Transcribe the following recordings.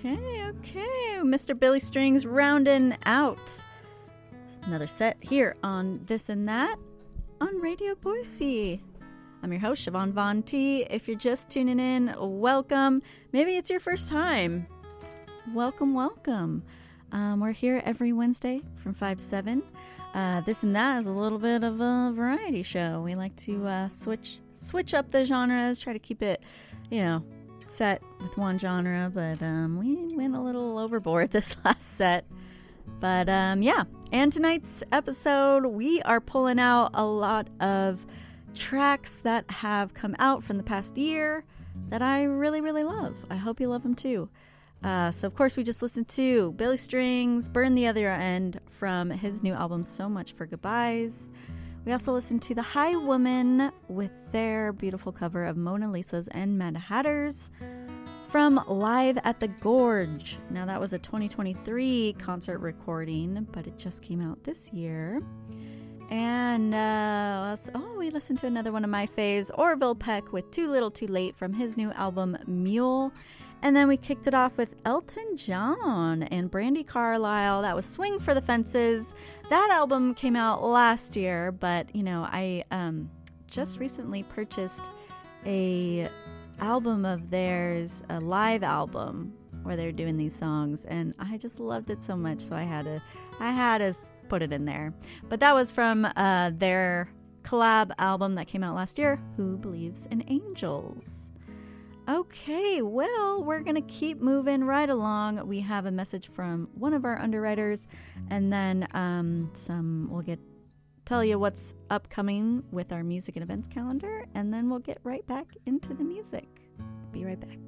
Okay. Mr. Billy Strings rounding out another set here on This and That on Radio Boise. I'm your host, Siobhan Von T. If you're just tuning in, welcome. Maybe it's your first time. Welcome. We're here every Wednesday from 5 to 7. This and That is a little bit of a variety show. We like to switch up the genres, try to keep it, set with one genre, but we went a little overboard this last set. But and tonight's episode, we are pulling out a lot of tracks that have come out from the past year that I really, really love. I hope you love them too. So of course we just listened to Billy Strings, Burn the Other End from his new album, So Much for Goodbyes. We also listened to The High Woman with their beautiful cover of Mona Lisa's and Mad Hatter's from Live at the Gorge. Now that was a 2023 concert recording, but it just came out this year. And we listened to another one of my faves, Orville Peck with Too Little Too Late from his new album Mule. And then we kicked it off with Elton John and Brandi Carlile. That was Swing for the Fences. That album came out last year, but, I just recently purchased a album of theirs, a live album where they're doing these songs, and I just loved it so much, so I had to put it in there. But that was from their collab album that came out last year, Who Believes in Angels? Okay, well, we're going to keep moving right along. We have a message from one of our underwriters, and then we'll tell you what's upcoming with our music and events calendar, and then we'll get right back into the music. Be right back.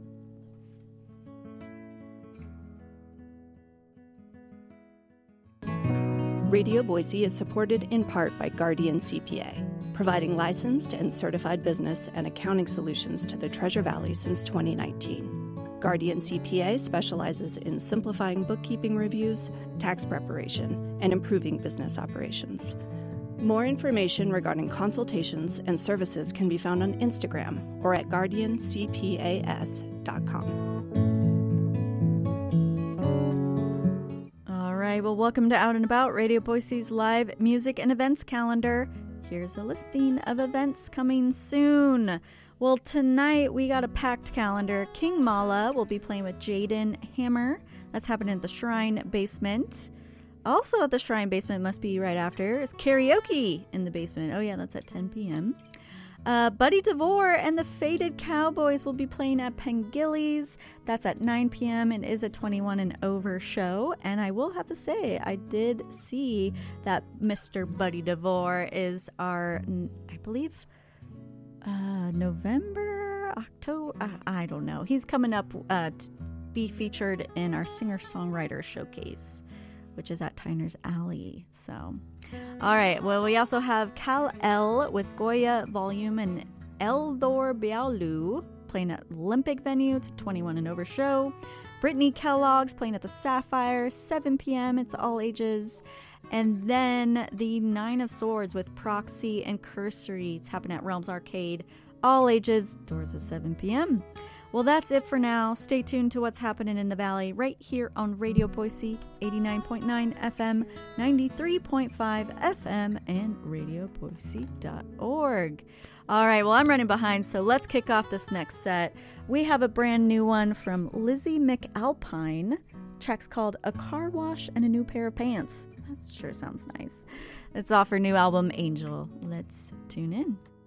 Radio Boise is supported in part by Guardian CPA, providing licensed and certified business and accounting solutions to the Treasure Valley since 2019. Guardian CPA specializes in simplifying bookkeeping reviews, tax preparation, and improving business operations. More information regarding consultations and services can be found on Instagram or at guardiancpas.com. All right, well, welcome to Out and About, Radio Boise's live music and events calendar. Here's a listing of events coming soon. Well, tonight we got a packed calendar. King Mala will be playing with Jaden Hammer. That's happening at the Shrine Basement. Also at the Shrine Basement, must be right after, is karaoke in the basement. Oh yeah, that's at 10 p.m. Buddy DeVore and the Faded Cowboys will be playing at Pengilly's. That's at 9 p.m. and is a 21 and over show. And I will have to say, I did see that Mr. Buddy DeVore is our, I believe, November, October, I don't know. He's coming up to be featured in our singer-songwriter showcase, which is at Tyner's Alley. So, all right. Well, we also have Cal L with Goya Volume and Eldor Bialu playing at Olympic venue. It's a 21 and over show. Brittany Kellogg's playing at the Sapphire, 7 p.m. It's all ages. And then the Nine of Swords with Proxy and Cursory. It's happening at Realms Arcade, all ages. Doors at 7 p.m. Well, that's it for now. Stay tuned to what's happening in the Valley right here on Radio Boise, 89.9 FM, 93.5 FM, and radioboise.org. All right, well, I'm running behind, so let's kick off this next set. We have a brand new one from Lizzie McAlpine. The track's called A Car Wash and a New Pair of Pants. That sure sounds nice. It's off her new album, Angel. Let's tune in.